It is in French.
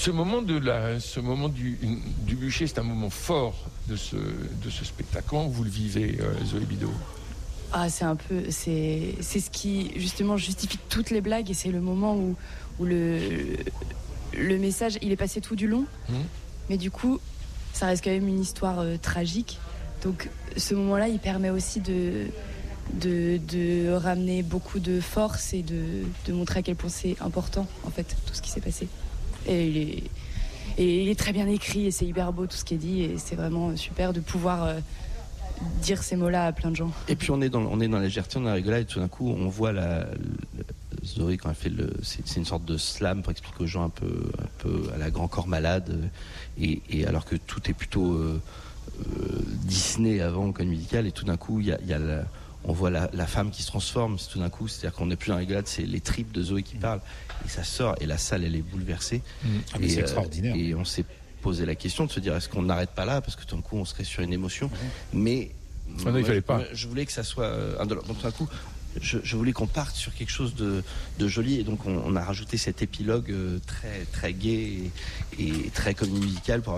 Ce moment du bûcher, c'est un moment fort de ce spectacle. Comment vous le vivez, Zoé Bidault? C'est ce qui justement justifie toutes les blagues, et c'est le moment où le message il est passé tout du long, mais du coup ça reste quand même une histoire tragique. Donc ce moment-là, il permet aussi de ramener beaucoup de force et de montrer à quel point c'est important en fait tout ce qui s'est passé. Et il est très bien écrit et c'est hyper beau tout ce qui est dit, et c'est vraiment super de pouvoir dire ces mots-là à plein de gens. Et puis on est dans la légèreté, on est dans la rigolade, et tout d'un coup on voit Zoé quand elle fait c'est une sorte de slam pour expliquer aux gens un peu à la Grand Corps Malade, et alors que tout est plutôt Disney avant, comme musical, et tout d'un coup on voit la femme qui se transforme, tout d'un coup, c'est-à-dire qu'on n'est plus dans la rigolade, c'est les tripes de Zoé qui parlent, et ça sort, et la salle elle est bouleversée. Mais c'est extraordinaire. Et on s'est posé la question de se dire, est-ce qu'on n'arrête pas là, parce que tout d'un coup on serait sur une émotion. Mais non, il fallait pas. Je voulais que ça soit indolore. Donc tout d'un coup je voulais qu'on parte sur quelque chose de joli, et donc on a rajouté cet épilogue très très gai et très comédie musicale pour